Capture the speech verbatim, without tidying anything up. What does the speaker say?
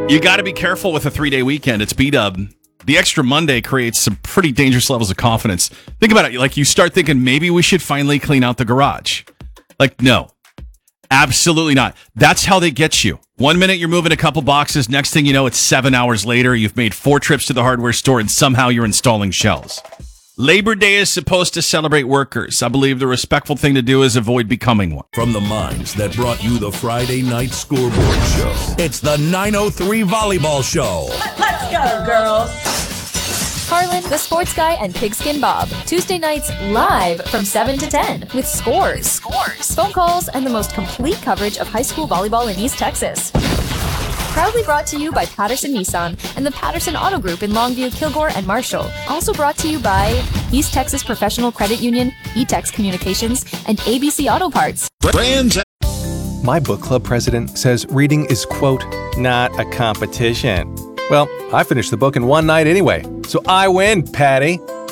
You got to be careful with a three-day weekend. It's B-Dub. The extra Monday creates some pretty dangerous levels of confidence. Think about it. Like, you start thinking, maybe we should finally clean out the garage. Like, no. Absolutely not. That's how they get you. One minute you're moving a couple boxes. Next thing you know, it's seven hours later. You've made four trips to the hardware store, and somehow you're installing shelves. Labor Day is supposed to celebrate workers. I believe the respectful thing to do is avoid becoming one. From the minds that brought you the Friday Night Scoreboard Show, it's the nine oh three Volleyball Show. Let's go, girls. Harlan, the Sports Guy, and Pigskin Bob. Tuesday nights live from seven to ten with scores, scores, phone calls, and the most complete coverage of high school volleyball in East Texas. Proudly brought to you by Patterson Nissan and the Patterson Auto Group in Longview, Kilgore, and Marshall. Also brought to you by East Texas Professional Credit Union, E-Tex Communications, and A B C Auto Parts. Brands. My book club president says reading is, quote, not a competition. Well, I finished the book in one night anyway, so I win, Patty.